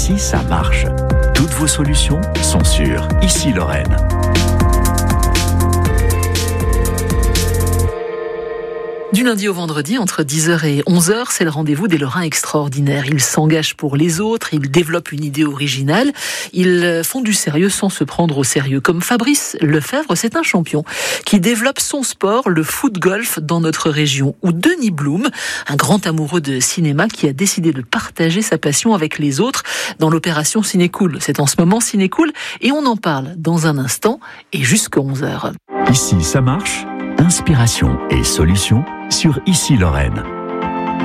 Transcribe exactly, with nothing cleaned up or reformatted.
Ici, ça marche. Toutes vos solutions sont sur Ici Lorraine. Du lundi au vendredi, entre dix heures et onze heures, c'est le rendez-vous des Lorrains extraordinaires. Ils s'engagent pour les autres, ils développent une idée originale, ils font du sérieux sans se prendre au sérieux. Comme Fabrice Lefebvre, c'est un champion qui développe son sport, le foot-golf, dans notre région. Ou Denis Blum, un grand amoureux de cinéma qui a décidé de partager sa passion avec les autres dans l'opération Cinécool. C'est en ce moment Cinécool et on en parle dans un instant et jusqu'à onze heures. Ici, ça marche. Inspiration et solutions sur Ici Lorraine.